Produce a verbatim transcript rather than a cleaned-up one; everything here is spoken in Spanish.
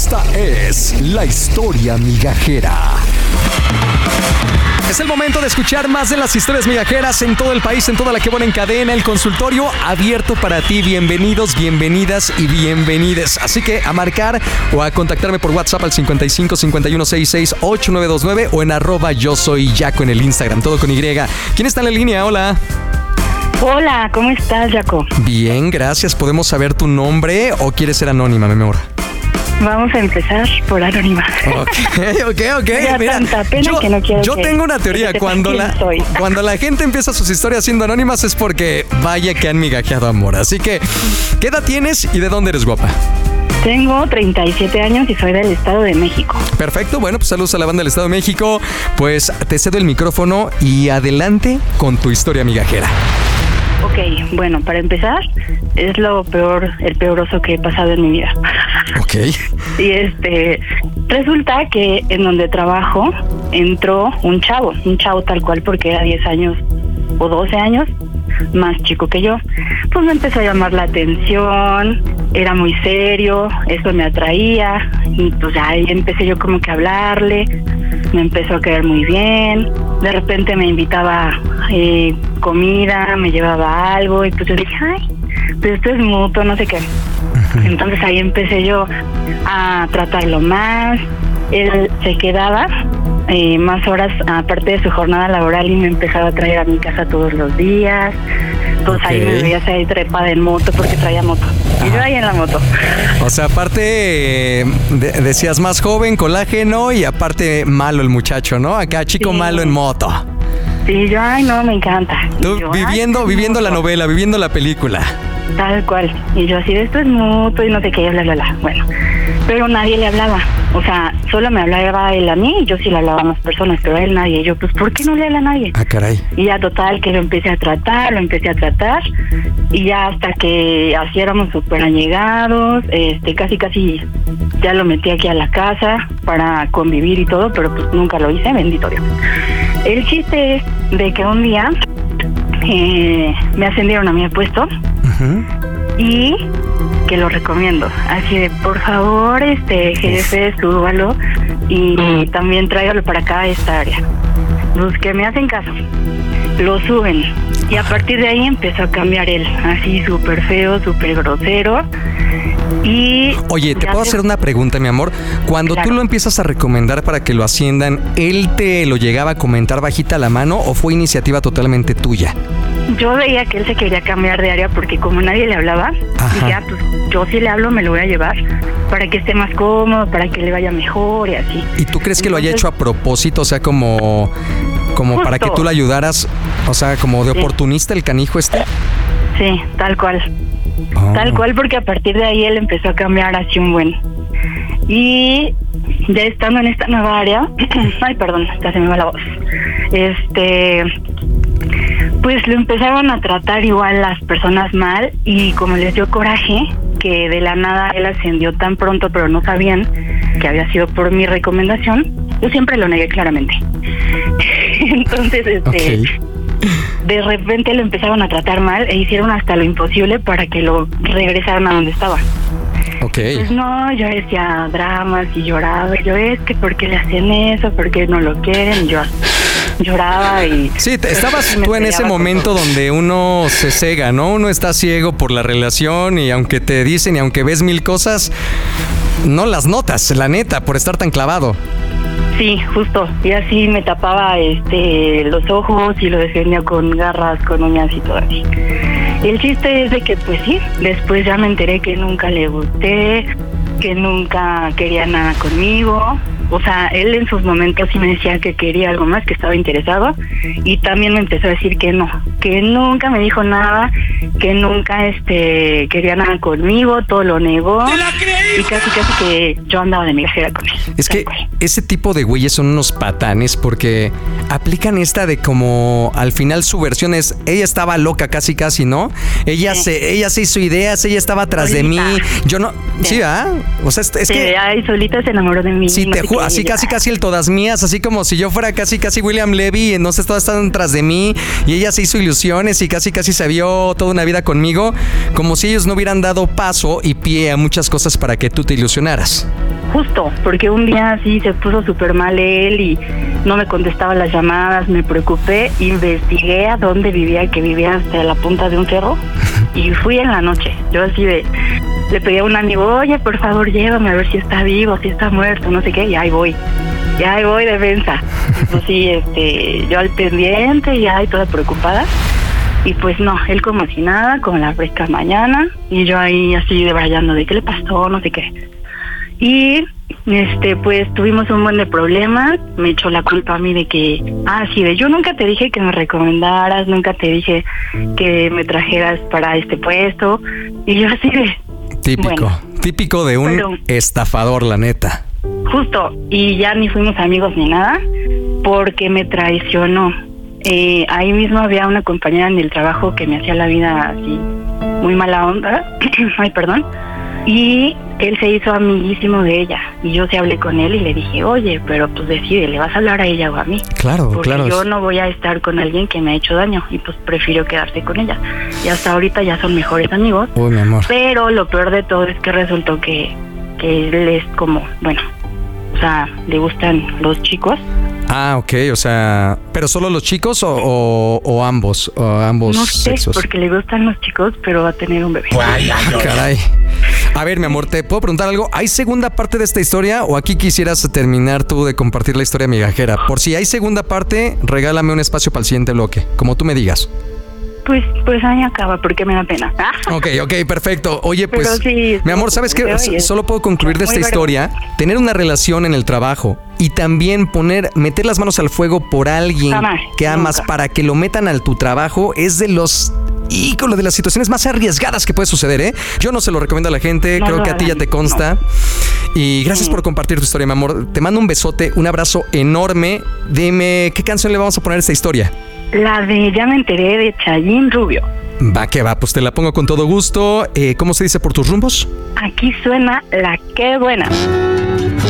Esta es la historia migajera. Es el momento de escuchar más de las historias migajeras en todo el país, en toda la que buena en cadena, el consultorio abierto para ti. Bienvenidos, bienvenidas y bienvenides. Así que a marcar o a contactarme por WhatsApp al cincuenta y cinco, cincuenta y uno, sesenta y seis, ochenta y nueve veintinueve o en arroba yo soy Yaco en el Instagram, todo con Y. ¿Quién está en la línea? Hola. Hola, ¿cómo estás, Yaco? Bien, gracias. ¿Podemos saber tu nombre o quieres ser anónima, mi amor? Vamos a empezar por anónima. Ok, ok, ok. Me da tanta pena yo, que no quiero yo que, tengo una teoría. que Cuando la, soy. cuando la gente empieza sus historias siendo anónimas es porque vaya que han migajeado amor. Así que, ¿qué edad tienes y de dónde eres, guapa? Tengo treinta y siete años y soy del Estado de México. Perfecto, bueno, pues saludos a la banda del Estado de México. Pues te cedo el micrófono y adelante con tu historia migajera. Ok, bueno, para empezar, es lo peor, el peor oso que he pasado en mi vida. Ok. Y este, resulta que en donde trabajo entró un chavo, un chavo tal cual porque era diez años o doce años más chico que yo. Pues me empezó a llamar la atención, era muy serio, eso me atraía, y pues ahí empecé yo como que a hablarle, me empezó a caer muy bien, de repente me invitaba eh, comida, me llevaba algo, y pues yo dije, ay, pues esto es mutuo, no sé qué. Entonces ahí empecé yo a tratarlo más, él se quedaba eh, más horas aparte de su jornada laboral y me empezaba a traer a mi casa todos los días. Pues okay. Ahí me veías ahí trepada en moto porque traía moto. Ajá. Y yo ahí en la moto. O sea, aparte de, decías más joven, colágeno y aparte malo el muchacho, ¿no? Acá chico sí. Malo en moto. Sí, yo, ay no, me encanta. Tú yo, viviendo, ay, viviendo la novela, viviendo la película. Tal cual. Y yo así, esto es mutuo y no sé qué, bla, bla, bla. Bueno, pero nadie le hablaba. O sea, solo me hablaba él a mí y yo sí le hablaba a más personas, pero a él nadie. Y yo, pues, ¿por qué no le habla a nadie? Ah, caray. Y ya total, que lo empecé a tratar, lo empecé a tratar. Y ya hasta que así éramos súper allegados, este, casi, casi ya lo metí aquí a la casa para convivir y todo, pero pues nunca lo hice, bendito Dios. El chiste es de que un día eh, me ascendieron a mi puesto. Uh-huh. Y que lo recomiendo, así de por favor, este jefe, súbalo y también tráigalo para acá a esta área. Los que me hacen caso lo suben y a partir de ahí empezó a cambiar él, así súper feo, súper grosero. Y oye, ¿te puedo hacer una pregunta, mi amor? Cuando claro. Tú lo empiezas a recomendar para que lo asciendan, ¿él te lo llegaba a comentar bajita la mano o fue iniciativa totalmente tuya? Yo veía que él se quería cambiar de área porque como nadie le hablaba, ajá. Dije, ah, pues yo si le hablo me lo voy a llevar para que esté más cómodo, para que le vaya mejor y así. ¿Y tú crees que Entonces, lo haya hecho a propósito? O sea, como, como justo. Para que tú le ayudaras, o sea, como de sí. Oportunista el canijo este. Sí, tal cual. Oh. Tal cual, porque a partir de ahí él empezó a cambiar así un buen. Y ya estando en esta nueva área, ay, perdón, ya se me va la voz. Este... Pues lo empezaron a tratar igual las personas mal y como les dio coraje que de la nada él ascendió tan pronto pero no sabían que había sido por mi recomendación, yo siempre lo negué claramente. Entonces, este, okay. De repente lo empezaron a tratar mal e hicieron hasta lo imposible para que lo regresaran a donde estaba. Okay. Pues no, yo decía dramas y lloraba, yo es que ¿por qué le hacen eso? ¿Por qué no lo quieren? Y yo lloraba y... Sí, te, estabas tú en ese momento donde uno se cega, ¿no? Uno está ciego por la relación y aunque te dicen y aunque ves mil cosas, no las notas, la neta, por estar tan clavado. Sí, justo. Y así me tapaba este los ojos y lo defendía con garras, con uñas y todo así. Y el chiste es de que, pues sí, después ya me enteré que nunca le gusté, que nunca quería nada conmigo. O sea, él en sus momentos sí me decía que quería algo más, que estaba interesado, y también me empezó a decir que no, que nunca me dijo nada, que nunca este quería nada conmigo, todo lo negó, y casi casi que yo andaba de migajera con él. Es que ese tipo de güeyes son unos patanes porque aplican esta de como al final su versión es, ella estaba loca casi casi, ¿no? Ella sí. se ella se hizo ideas, ella estaba atrás solita. de mí, yo no, sí, ¿sí ¿ah? O sea, es, es sí, que ay, solita se enamoró de mí. Sí, no te juro, así casi casi el todas mías, así como si yo fuera casi casi William Levy, entonces todas estaban tras de mí y ella se hizo ilusiones y casi casi se vio toda una vida conmigo, como si ellos no hubieran dado paso y pie a muchas cosas para que tú te ilusionaras. justo, porque un día sí se puso súper mal él y no me contestaba las llamadas, me preocupé, investigué a dónde vivía, que vivía hasta la punta de un cerro, y fui en la noche. Yo así de, le pedí a un amigo, oye, por favor, llévame a ver si está vivo, si está muerto, no sé qué, y ahí voy. Ya ahí voy, defensa. Pues sí, este, yo al pendiente y ahí toda preocupada. Y pues no, él como si nada, con la fresca mañana, y yo ahí así debrayando de qué le pasó, no sé qué. Y este pues tuvimos un buen de problemas, me echó la culpa a mí de que, ah, sí, de yo nunca te dije que me recomendaras, nunca te dije que me trajeras para este puesto, y yo así de... Típico, bueno, típico de un pero, estafador, la neta. Justo, y ya ni fuimos amigos ni nada, porque me traicionó. Eh, ahí mismo había una compañera en el trabajo que me hacía la vida así, muy mala onda, ay, perdón, y él se hizo amiguísimo de ella, y yo sí hablé con él y le dije, oye, pero pues decide, ¿le vas a hablar a ella o a mí? Claro, porque claro. yo no voy a estar con alguien que me ha hecho daño, y pues prefiero quedarse con ella, y hasta ahorita ya son mejores amigos. Uy, mi amor. Pero lo peor de todo es que resultó que, que él es como, bueno, o sea, le gustan los chicos. Ah, ok, o sea, ¿pero solo los chicos o, o, o ambos, o ambos no sé, sexos? Porque le gustan los chicos, pero va a tener un bebé. Ay, caray. A ver, mi amor, ¿te puedo preguntar algo? ¿Hay segunda parte de esta historia o aquí quisieras terminar tú de compartir la historia migajera? Por si hay segunda parte, regálame un espacio para el siguiente bloque, como tú me digas. Pues, pues ahí acaba, porque me da pena. Ok, ok, perfecto. Oye, pues, sí, mi amor, ¿sabes qué? Solo puedo concluir de esta historia. Tener una relación en el trabajo y también poner, meter las manos al fuego por alguien Jamás, que amas nunca. Para que lo metan a tu trabajo es de los... Híjole, de las situaciones más arriesgadas que puede suceder, ¿eh? Yo no se lo recomiendo a la gente, no creo que a ti ya te consta. No. Y gracias sí. por compartir tu historia, mi amor. Te mando un besote, un abrazo enorme. Dime, ¿qué canción le vamos a poner a esta historia? La de Ya me enteré de Chayín Rubio. Va que va, pues te la pongo con todo gusto. Eh, ¿Cómo se dice por tus rumbos? Aquí suena La Qué Buena.